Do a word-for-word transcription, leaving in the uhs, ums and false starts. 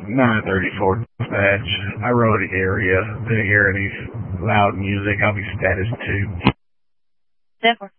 nine thirty-four dispatch. I rode the area. Didn't hear any loud music. I'll be status two. ten four.